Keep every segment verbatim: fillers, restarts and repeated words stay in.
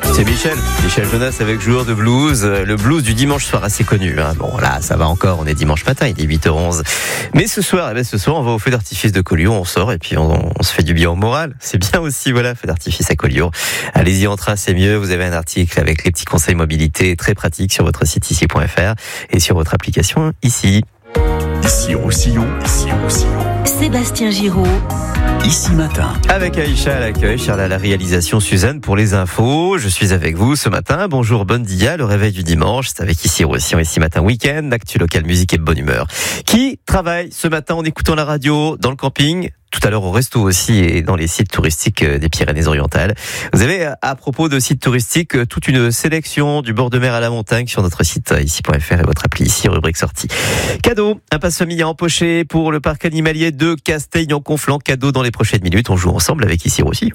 C'est Michel, Michel Jonas avec Joueur de blues, le blues du dimanche soir assez connu. Hein. Bon là, ça va encore, on est dimanche matin, il est huit heures onze. Mais ce soir, eh ben, ce soir, on va au feu d'artifice de Collioure, on sort et puis on, on se fait du bien au moral. C'est bien aussi, voilà, feu d'artifice à Collioure. Allez-y, en train, c'est mieux. Vous avez un article avec les petits conseils mobilité très pratiques sur votre site ici point f r et sur votre application ici. Ici Roussillon, ici Roussillon. Sébastien Giraud. Ici matin. Avec Aïcha à l'accueil, Charles à la réalisation, Suzanne pour les infos. Je suis avec vous ce matin. Bonjour, bonne dia, le réveil du dimanche. C'est avec Ici Roussillon, Ici matin week-end, l'actu local, musique et de bonne humeur. Qui travaille ce matin en écoutant la radio, dans le camping, tout à l'heure au resto aussi et dans les sites touristiques des Pyrénées-Orientales. Vous avez, à propos de sites touristiques, toute une sélection du bord de mer à la montagne sur notre site ici point f r et votre appli ici, rubrique sortie. Cadeau, un passe-famille à empocher pour le parc animalier de Casteillan-Conflans. Cadeau dans les prochaines minutes. On joue ensemble avec Ici Roussillon.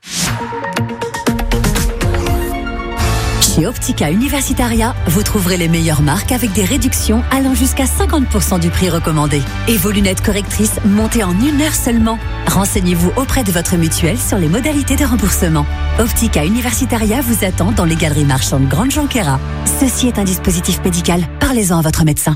Chez Optica Universitaria, vous trouverez les meilleures marques avec des réductions allant jusqu'à cinquante pour cent du prix recommandé. Et vos lunettes correctrices montées en une heure seulement. Renseignez-vous auprès de votre mutuelle sur les modalités de remboursement. Optica Universitaria vous attend dans les galeries marchandes Grande Jonquera. Ceci est un dispositif médical. Parlez-en à votre médecin.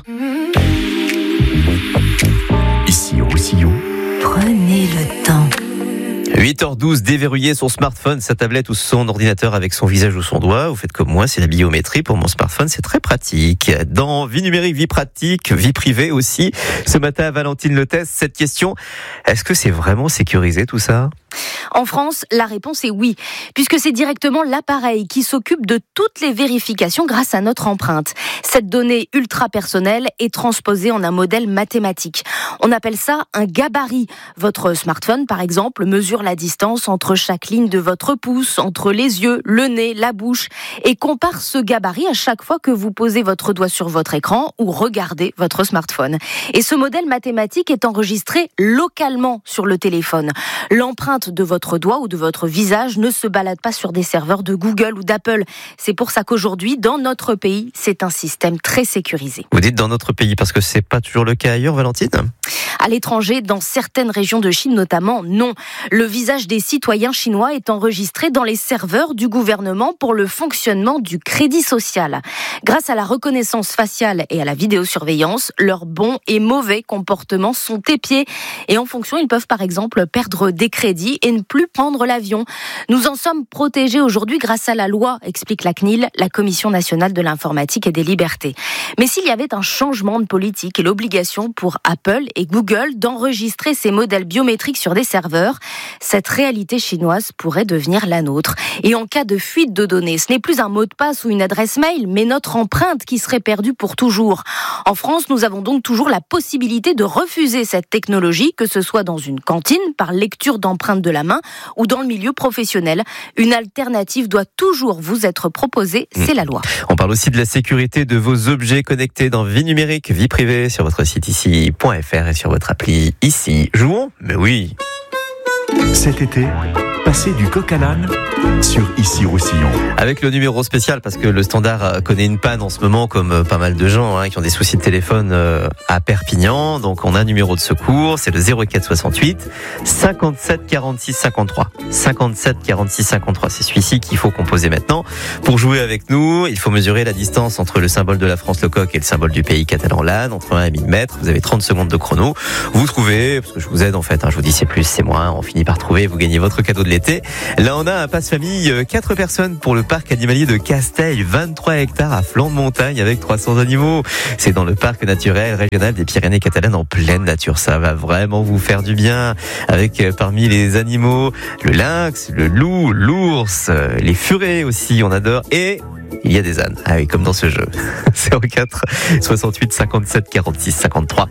Ici Roussillon. Prenez le temps. huit heures douze, déverrouiller son smartphone, sa tablette ou son ordinateur avec son visage ou son doigt. Vous faites comme moi, c'est la biométrie pour mon smartphone, c'est très pratique. Dans vie numérique, vie pratique, vie privée aussi. Ce matin, Valentine Le teste cette question. Est-ce que c'est vraiment sécurisé tout ça ? En France, la réponse est oui, puisque c'est directement l'appareil qui s'occupe de toutes les vérifications grâce à notre empreinte. Cette donnée ultra personnelle est transposée en un modèle mathématique. On appelle ça un gabarit. Votre smartphone, par exemple, mesure la distance entre chaque ligne de votre pouce, entre les yeux, le nez, la bouche, et compare ce gabarit à chaque fois que vous posez votre doigt sur votre écran ou regardez votre smartphone. Et ce modèle mathématique est enregistré localement sur le téléphone. L'empreinte de votre doigt ou de votre visage ne se balade pas sur des serveurs de Google ou d'Apple. C'est pour ça qu'aujourd'hui, dans notre pays, c'est un système très sécurisé. Vous dites dans notre pays parce que c'est pas toujours le cas ailleurs, Valentine ? À l'étranger, dans certaines régions de Chine notamment, non. Le visage des citoyens chinois est enregistré dans les serveurs du gouvernement pour le fonctionnement du crédit social. Grâce à la reconnaissance faciale et à la vidéosurveillance, leurs bons et mauvais comportements sont épiés. Et en fonction, ils peuvent par exemple perdre des crédits et ne plus prendre l'avion. Nous en sommes protégés aujourd'hui grâce à la loi, explique la C N I L, la Commission nationale de l'informatique et des libertés. Mais s'il y avait un changement de politique et l'obligation pour Apple et Google d'enregistrer ces modèles biométriques sur des serveurs, cette réalité chinoise pourrait devenir la nôtre. Et en cas de fuite de données, ce n'est plus un mot de passe ou une adresse mail, mais notre empreinte qui serait perdue pour toujours. En France, nous avons donc toujours la possibilité de refuser cette technologie, que ce soit dans une cantine, par lecture d'empreintes de la main, ou dans le milieu professionnel. Une alternative doit toujours vous être proposée, c'est la loi. On parle aussi de la sécurité de vos objets connectés dans vie numérique, vie privée, sur votre site ici point f r et sur votre appli ici. Jouons ? Mais oui. Cet été, passez du coq à l'âne sur Ici Roussillon. Avec le numéro spécial, parce que le standard connaît une panne en ce moment, comme pas mal de gens hein, qui ont des soucis de téléphone à Perpignan. Donc on a un numéro de secours, c'est le zéro quatre soixante-huit cinquante-sept quarante-six cinquante-trois. cinquante-sept quarante-six cinquante-trois, c'est celui-ci qu'il faut composer maintenant. Pour jouer avec nous, il faut mesurer la distance entre le symbole de la France, le coq, et le symbole du pays catalan, l'âne, entre un et mille mètres. Vous avez trente secondes de chrono. Vous trouvez, parce que je vous aide en fait, hein, je vous dis c'est plus, c'est moins, on finit par trouver, vous gagnez votre cadeau de l'été. Là on a un passe-famille, quatre personnes pour le parc animalier de Casteil, vingt-trois hectares à flanc de montagne avec trois cents animaux. C'est dans le parc naturel régional des Pyrénées catalanes en pleine nature. Ça va vraiment vous faire du bien. Avec parmi les animaux, le lynx, le loup, l'ours, les furets aussi, on adore. Et il y a des ânes. Ah oui, comme dans ce jeu. zéro quatre soixante-huit cinquante-sept quarante-six cinquante-trois.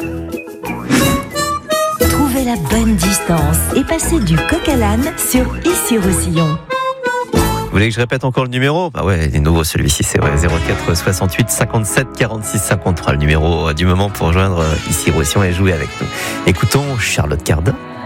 Trouvez la bonne distance et passez du coq à l'âne sur Ici Roussillon. Vous voulez que je répète encore le numéro ? Bah ouais, il est nouveau celui-ci, c'est vrai, zéro quatre soixante-huit cinquante-sept quarante-six cinquante-trois, le numéro du moment pour rejoindre Ici Roussillon et jouer avec nous. Écoutons Charlotte Cardin.